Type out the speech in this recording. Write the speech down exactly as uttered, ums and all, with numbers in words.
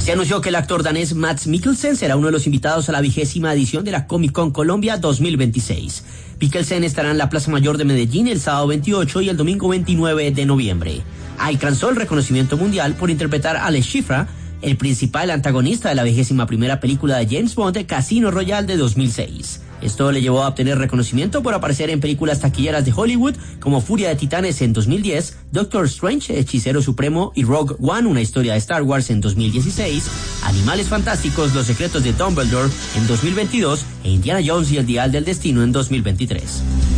Se anunció que el actor danés Mads Mikkelsen será uno de los invitados a la vigésima edición de la Comic Con Colombia dos mil veintiséis. Mikkelsen estará en la Plaza Mayor de Medellín el sábado veintiocho y el domingo veintinueve de noviembre. Alcanzó el reconocimiento mundial por interpretar a Le Chiffre, el principal antagonista de la vigésima primera película de James Bond, Casino Royale de dos mil seis. Esto le llevó a obtener reconocimiento por aparecer en películas taquilleras de Hollywood como Furia de Titanes en dos mil diez, Doctor Strange, Hechicero Supremo y Rogue One, una historia de Star Wars en dos mil dieciséis, Animales Fantásticos, Los Secretos de Dumbledore en dos mil veintidós e Indiana Jones y el Dial del Destino en dos mil veintitrés.